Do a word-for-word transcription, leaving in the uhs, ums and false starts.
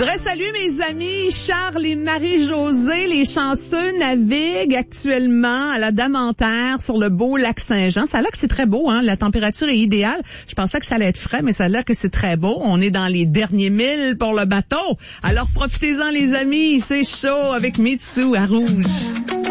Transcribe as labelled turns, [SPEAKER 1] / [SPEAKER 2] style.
[SPEAKER 1] Dre, salut mes amis, Charles et Marie-Josée, les chanceux naviguent actuellement à la Dame-en-Terre sur le beau lac Saint-Jean. Ça a l'air que c'est très beau, hein. La température est idéale. Je pensais que ça allait être frais, mais ça a l'air que c'est très beau. On est dans les derniers milles pour le bateau. Alors profitez-en les amis, c'est chaud avec Mitsu à Rouge.